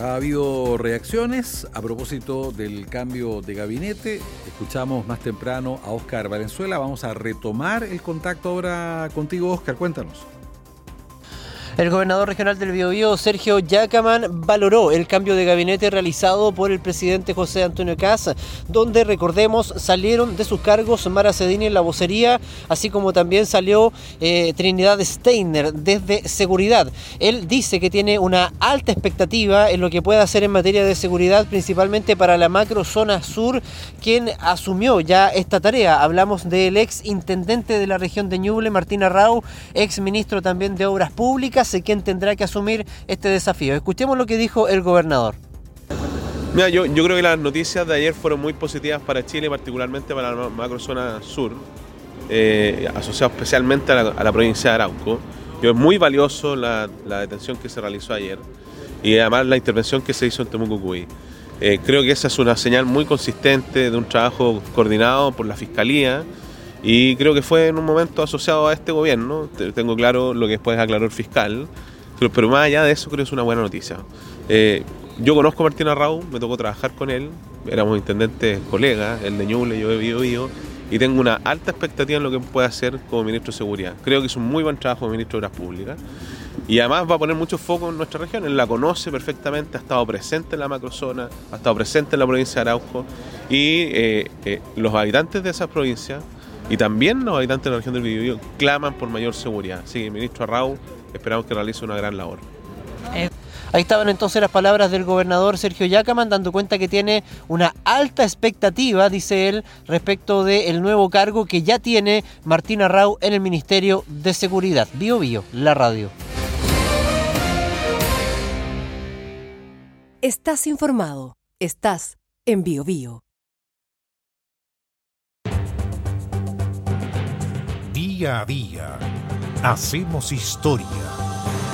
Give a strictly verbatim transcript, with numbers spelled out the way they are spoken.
Ha habido reacciones a propósito del cambio de gabinete. Escuchamos más temprano a Óscar Valenzuela. Vamos a retomar el contacto ahora contigo, Óscar. Cuéntanos. El gobernador regional del Biobío, Sergio Yacaman, valoró el cambio de gabinete realizado por el presidente José Antonio Kast, donde, recordemos, salieron de sus cargos Mara Cedini en la vocería, así como también salió eh, Trinidad Steiner desde Seguridad. Él dice que tiene una alta expectativa en lo que pueda hacer en materia de seguridad, principalmente para la macrozona sur, quien asumió ya esta tarea. Hablamos del ex intendente de la región de Ñuble, Martín Arrau, ex ministro también de Obras Públicas, quien tendrá que asumir este desafío. Escuchemos lo que dijo el gobernador. Mira, yo, yo creo que las noticias de ayer fueron muy positivas para Chile, particularmente para la macrozona sur, eh, asociado especialmente a la, a la provincia de Arauco. Yo, es muy valioso la, la detención que se realizó ayer y además la intervención que se hizo en Temuco-Cuy. Eh, creo que esa es una señal muy consistente de un trabajo coordinado por la Fiscalía. Y creo que fue en un momento asociado a este gobierno. Tengo claro lo que después aclaró el fiscal, pero, pero más allá de eso creo que es una buena noticia. Eh, yo conozco a Martín Arrau, me tocó trabajar con él, éramos intendentes colegas, el de Ñuble, yo de Biobío, y tengo una alta expectativa en lo que puede hacer como ministro de Seguridad. Creo que es un muy buen trabajo como ministro de Obras Públicas y además va a poner mucho foco en nuestra región. Él la conoce perfectamente, ha estado presente en la macrozona, ha estado presente en la provincia de Arauco y eh, eh, los habitantes de esas provincias y también los habitantes de la región del Biobío claman por mayor seguridad. Así que, ministro Arrau, esperamos que realice una gran labor. Ahí estaban entonces las palabras del gobernador Sergio Yacaman, dando cuenta que tiene una alta expectativa, dice él, respecto del nuevo cargo que ya tiene Martín Arrau en el Ministerio de Seguridad. Biobío, la radio. Estás informado. Estás en Biobío. Día a día hacemos historia.